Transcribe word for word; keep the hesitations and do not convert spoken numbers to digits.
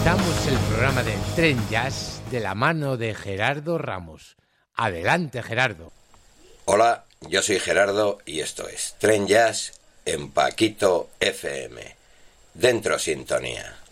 Comenzamos el programa del Tren Jazz de la mano de Gerardo Ramos. Adelante, Gerardo. Hola, yo soy Gerardo y esto es Tren Jazz en Paquito F M. Dentro sintonía.